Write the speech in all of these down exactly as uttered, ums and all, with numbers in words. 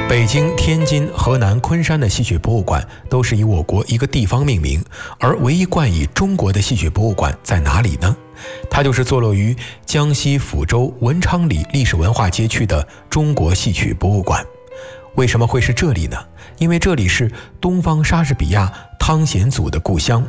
北京、天津、河南昆山的戏曲博物馆都是以我国一个地方命名，而唯一冠以中国的戏曲博物馆在哪里呢？它就是坐落于江西抚州文昌里历史文化街区的中国戏曲博物馆。为什么会是这里呢？因为这里是东方莎士比亚汤显祖的故乡。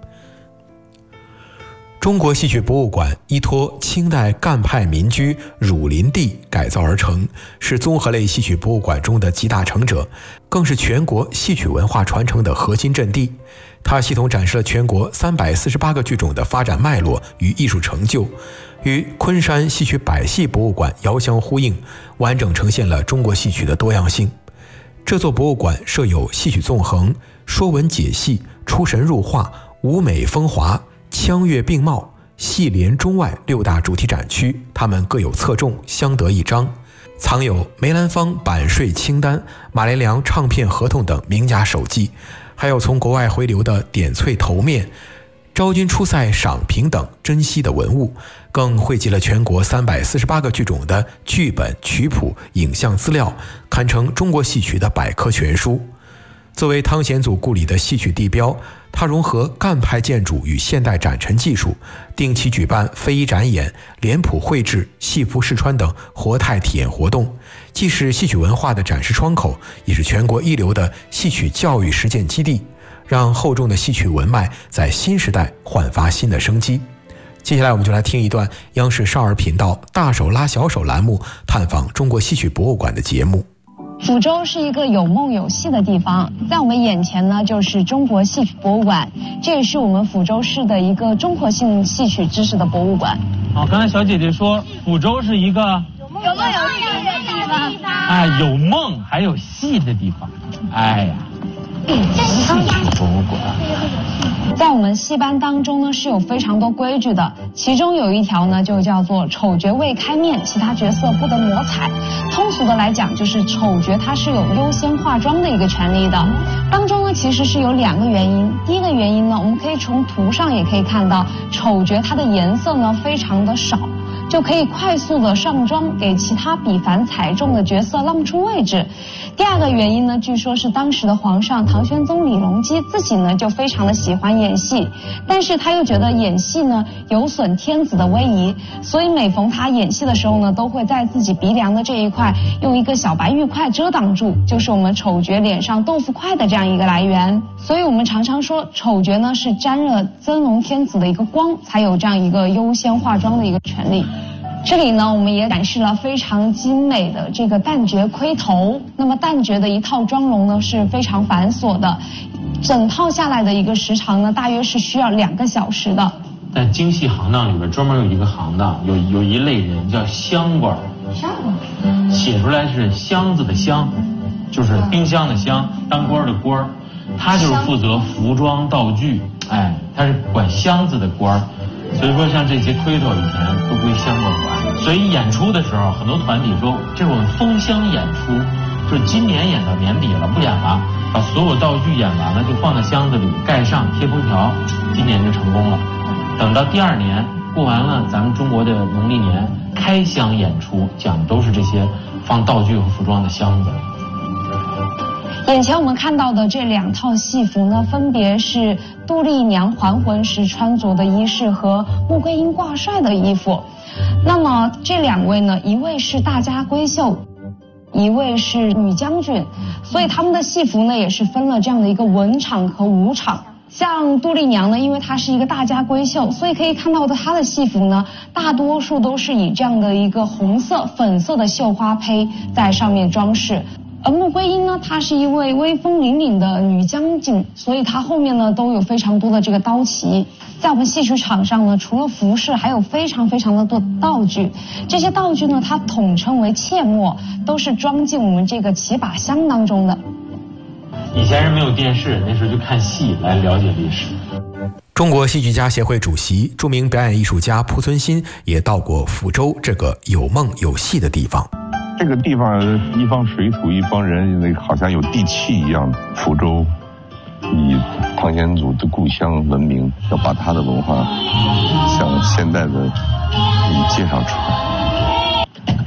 中国戏曲博物馆依托清代赣派民居儒林地改造而成，是综合类戏曲博物馆中的集大成者，更是全国戏曲文化传承的核心阵地。它系统展示了全国三百四十八个剧种的发展脉络与艺术成就，与昆山戏曲百戏博物馆遥相呼应，完整呈现了中国戏曲的多样性。这座博物馆设有戏曲纵横、说文解戏、出神入化、舞美风华、腔乐并茂、戏连中外六大主题展区，它们各有侧重，相得益彰，藏有梅兰芳版税清单、马连良唱片合同等名家手记，还有从国外回流的点翠头面、昭君出塞赏评等珍稀的文物，更汇集了全国三百四十八个剧种的剧本、曲谱、影像资料，堪称中国戏曲的百科全书。作为汤显祖故里的戏曲地标，它融合赣派建筑与现代展陈技术，定期举办非遗展演、脸谱绘制、戏服试穿等活态体验活动，既是戏曲文化的展示窗口，也是全国一流的戏曲教育实践基地，让厚重的戏曲文脉在新时代焕发新的生机。接下来我们就来听一段央视少儿频道大手拉小手栏目探访中国戏曲博物馆的节目。 抚州是一个有梦有戏的地方，在我们眼前呢就是中国戏曲博物馆，这也是我们抚州市的一个综合性戏曲知识的博物馆。 好，刚才小姐姐说抚州是一个有梦有戏的地方， 哎，有梦还有戏的地方。哎呀，戏曲博物馆。 在我们戏班当中呢是有非常多规矩的，其中有一条呢就叫做丑角未开面，其他角色不得抹彩。通俗的来讲，就是丑角他是有优先化妆的一个权利的。当中呢其实是有两个原因，第一个原因呢，我们可以从图上也可以看到，丑角它的颜色呢非常的少，就可以快速的上妆，给其他比繁踩重的角色让出位置。第二个原因呢，据说是当时的皇上唐玄宗李隆基自己呢就非常的喜欢演戏，但是他又觉得演戏呢有损天子的威仪，所以每逢他演戏的时候呢，都会在自己鼻梁的这一块用一个小白玉块遮挡住，就是我们丑角脸上豆腐块的这样一个来源。所以我们常常说丑角呢是沾了真龙天子的一个光，才有这样一个优先化妆的一个权利。这里呢我们也展示了非常精美的这个旦角盔头，那么旦角的一套妆容呢是非常繁琐的，整套下来的一个时长呢大约是需要两个小时的。 在京戏行当里边专门有一个行当，有有一类人叫箱官， 香官写出来是箱子的箱，就是冰箱的箱，当官的官，他就是负责服装道具，哎，他是管箱子的官。所以说像这些盔头以前都归箱官管，所以演出的时候很多团体说这是我们封箱演出，就是今年演到年底了不演了，把所有道具演完了就放在箱子里盖上贴封条，今年就成功了。等到第二年过完了咱们中国的农历年，开箱演出讲的都是这些放道具和服装的箱子。 眼前我们看到的这两套戏服呢，分别是杜丽娘还魂时穿着的衣饰和穆桂英挂帅的衣服。那么这两位呢，一位是大家闺秀，一位是女将军，所以他们的戏服呢也是分了这样的一个文场和武场。像杜丽娘呢，因为她是一个大家闺秀，所以可以看到的她的戏服呢，大多数都是以这样的一个红色、粉色的绣花胚在上面装饰。而穆桂英呢，她是一位威风凛凛的女将军，所以她后面呢都有非常多的这个刀旗。在我们戏曲场上呢，除了服饰，还有非常非常的多道具。这些道具呢，它统称为切末，都是装进我们这个骑把箱当中的。 以前人没有电视，那时候就看戏来了解历史。 中国戏剧家协会主席、著名表演艺术家濮存昕也到过抚州这个有梦有戏的地方。 这个地方一方水土一方人，那好像有地气一样。抚州以汤显祖的故乡闻名，要把他的文化向现代的介绍出来。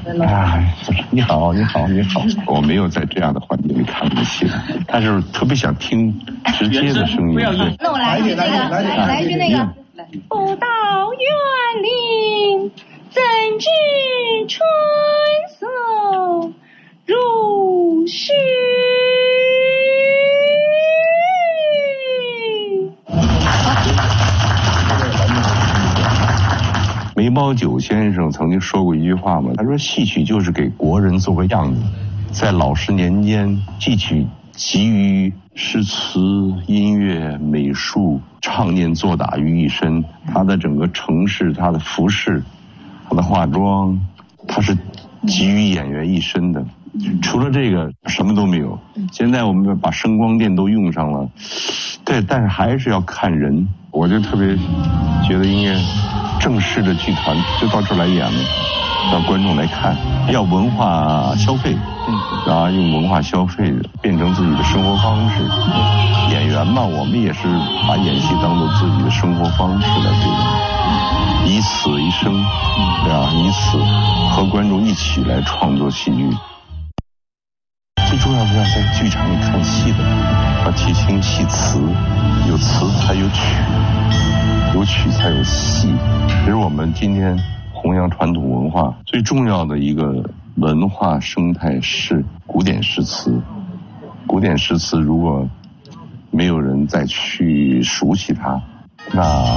哎，你好，你好，你好！我没有在这样的环境里看过戏，但是特别想听直接的声音。 那我来一句那个，来来一句那个。不到园林，怎知春色如诗。 梅葆玖先生曾经说过一句话嘛，他说戏曲就是给国人做个样子。在老师年间，戏曲集于诗词、音乐、美术、唱念做打于一身，它的整个程式、它的服饰、它的化妆，它是集于演员一身的。除了这个什么都没有。现在我们把声光电都用上了，对，但是还是要看人。我就特别觉得应该正式的剧团就到这儿来演了，让观众来看，要文化消费，然后用文化消费变成自己的生活方式。演员嘛，我们也是把演戏当做自己的生活方式来对待，以此一生，对吧？以此和观众一起来创作戏剧。最重要的要在剧场里看戏的，要提清戏词，有词才有曲，有曲才有戏。其实我们今天弘扬传统文化最重要的一个文化生态是古典诗词。古典诗词如果没有人再去熟悉它，那